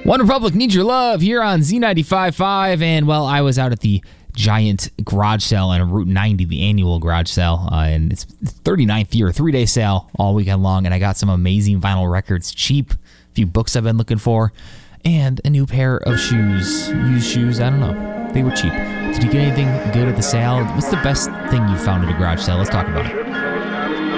One Republic Needs Your Love here on Z95.5. And, well, I was out at the giant garage sale on Route 90, the annual garage sale. And it's 39th year, 3-day sale all weekend long. And I got some amazing vinyl records, cheap, a few books I've been looking for, and a new pair of shoes. Used shoes, I don't know. They were cheap. Did you get anything good at the sale? What's the best thing you found at a garage sale? Let's talk about it.